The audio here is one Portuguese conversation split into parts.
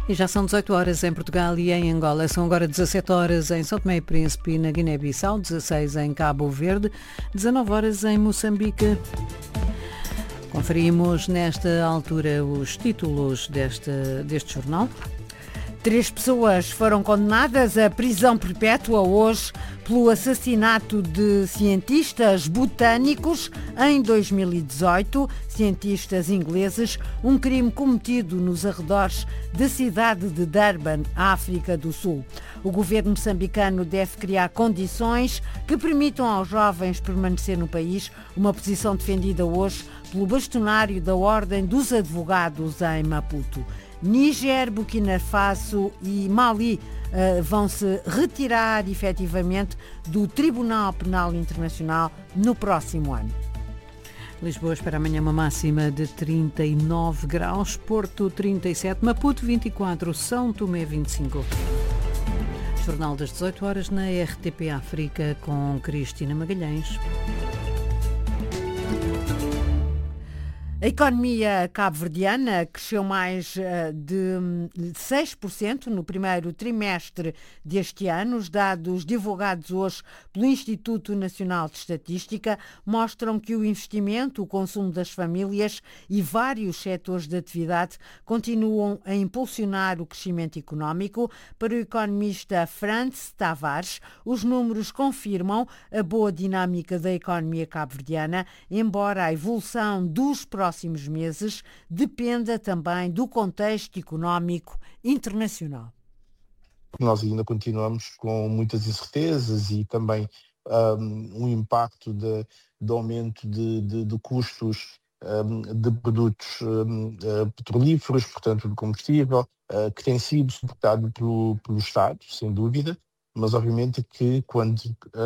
E já são 18 horas em Portugal e em Angola. São agora 17 horas em São Tomé e Príncipe e na Guiné-Bissau, 16 em Cabo Verde, 19 horas em Moçambique. Conferimos nesta altura os títulos deste jornal. 3 pessoas foram condenadas à prisão perpétua hoje pelo assassinato de cientistas botânicos em 2018, cientistas ingleses, um crime cometido nos arredores da cidade de Durban, África do Sul. O governo moçambicano deve criar condições que permitam aos jovens permanecer no país, uma posição defendida hoje pelo bastonário da Ordem dos Advogados em Maputo. Níger, Burkina Faso e Mali vão se retirar efetivamente do Tribunal Penal Internacional no próximo ano. Lisboa espera amanhã uma máxima de 39 graus, Porto 37, Maputo 24, São Tomé 25. Jornal das 18 horas na RTP África com Cristina Magalhães. A economia cabo-verdiana cresceu mais de 6% no primeiro trimestre deste ano. Os dados divulgados hoje pelo Instituto Nacional de Estatística mostram que o investimento, o consumo das famílias e vários setores de atividade continuam a impulsionar o crescimento económico. Para o economista Franz Tavares, os números confirmam a boa dinâmica da economia cabo-verdiana, embora a evolução dos próximos meses dependa também do contexto económico internacional. Nós ainda continuamos com muitas incertezas e também um impacto de aumento de custos de produtos petrolíferos, portanto de combustível, que tem sido suportado pelo Estado, sem dúvida, mas obviamente que quando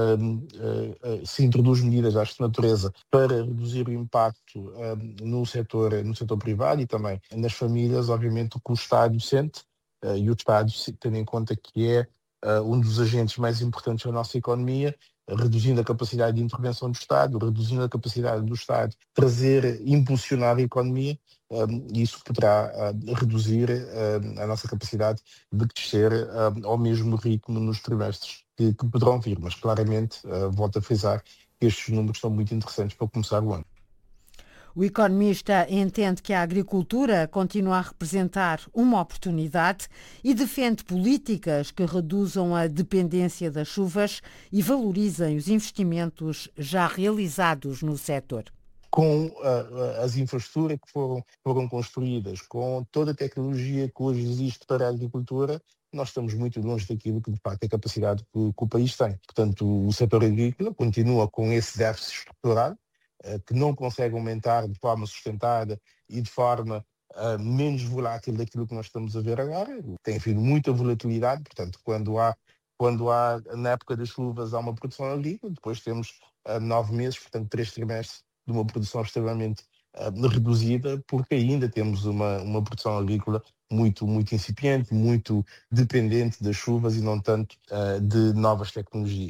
se introduz medidas desta natureza para reduzir o impacto no setor privado e também nas famílias, obviamente o que o Estado sente, e o Estado, tendo em conta que é um dos agentes mais importantes da nossa economia, reduzindo a capacidade de intervenção do Estado, reduzindo a capacidade do Estado de impulsionar a economia, isso poderá reduzir a nossa capacidade de crescer ao mesmo ritmo nos trimestres que poderão vir. Mas claramente, volto a frisar, que estes números são muito interessantes para começar o ano. O economista entende que a agricultura continua a representar uma oportunidade e defende políticas que reduzam a dependência das chuvas e valorizem os investimentos já realizados no setor. Com as infraestruturas que foram construídas, com toda a tecnologia que hoje existe para a agricultura, nós estamos muito longe daquilo que, de facto, é a capacidade que o país tem. Portanto, o setor agrícola continua com esse déficit estrutural, que não consegue aumentar de forma sustentada e de forma menos volátil daquilo que nós estamos a ver agora. Tem havido muita volatilidade, portanto, quando há na época das chuvas, há uma produção agrícola, depois temos 9 meses, portanto 3 trimestres de uma produção extremamente reduzida, porque ainda temos uma produção agrícola muito, muito incipiente, muito dependente das chuvas e não tanto de novas tecnologias.